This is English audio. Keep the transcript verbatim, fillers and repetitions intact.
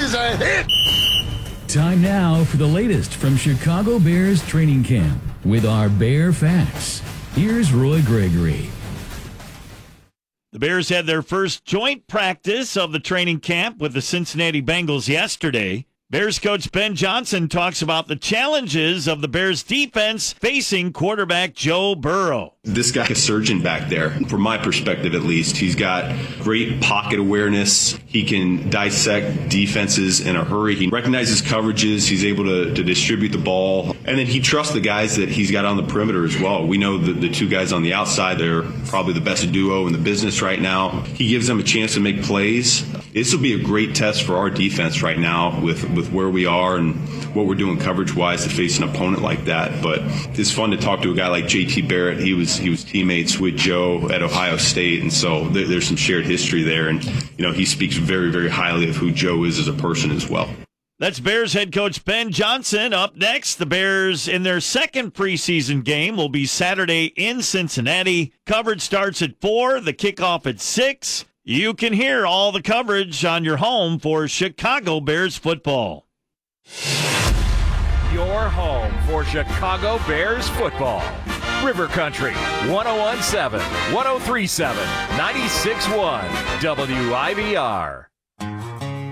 is a hit. Time now for the latest from Chicago Bears training camp with our Bear Facts. Here's Roy Gregory. The Bears had their first joint practice of the training camp with the Cincinnati Bengals yesterday. Bears coach Ben Johnson talks about the challenges of the Bears defense facing quarterback Joe Burrow. This guy is a surgeon back there, from my perspective at least. He's got great pocket awareness. He can dissect defenses in a hurry. He recognizes coverages. He's able to, to distribute the ball. And then he trusts the guys that he's got on the perimeter as well. We know that the two guys on the outside, they're probably the best duo in the business right now. He gives them a chance to make plays. This will be a great test for our defense right now with, with where we are and what we're doing coverage-wise to face an opponent like that. But it's fun to talk to a guy like J T Barrett. He was he was teammates with Joe at Ohio State, and so there, there's some shared history there. And, you know, he speaks very, very highly of who Joe is as a person as well. That's Bears head coach Ben Johnson. Up next, the Bears in their second preseason game will be Saturday in Cincinnati. Coverage starts at four, the kickoff at six. You can hear all the coverage on your home for Chicago Bears football. Your home for Chicago Bears football. River Country, one oh one point seven, one oh three point seven, ninety-six point one, W I B R.